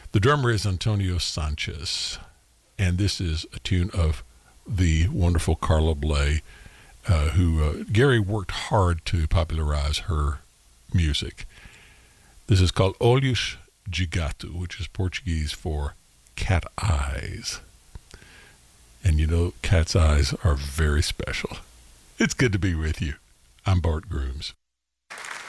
The drummer is Antonio Sanchez, and this is a tune of the wonderful Carla Bley, who Gary worked hard to popularize her music. This is called Olhos de Gato, which is Portuguese for cat eyes. And you know, cat's eyes are very special. It's good to be with you. I'm Bart Grooms.